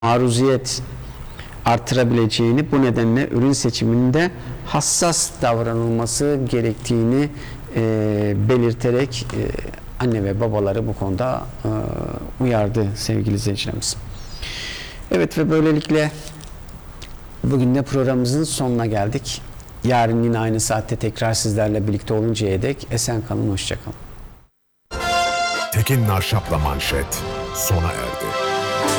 maruziyet artırabileceğini, bu nedenle ürün seçiminde hassas davranılması gerektiğini belirterek anne ve babaları bu konuda uyardı sevgili izleyicilerimiz. Evet ve böylelikle bugün de programımızın sonuna geldik. Yarın yine aynı saatte tekrar sizlerle birlikte oluncaya dek esen kalın, hoşça kalın. Tekin Narşap'la Manşet sona erdi.